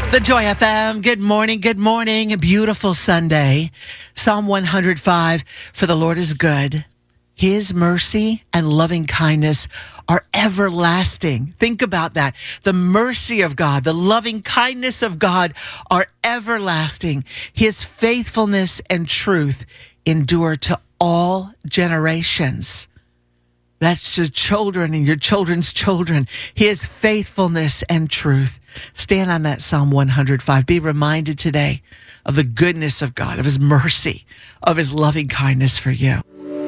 The Joy FM. Good morning. Good morning. A beautiful Sunday. Psalm 105. For the Lord is good. His mercy and loving kindness are everlasting. Think about that. The mercy of God, the loving kindness of God are everlasting. His faithfulness and truth endure to all generations. That's your children and your children's children. His faithfulness and truth. Stand on that Psalm 105. Be reminded today of the goodness of God, of his mercy, of his loving kindness for you.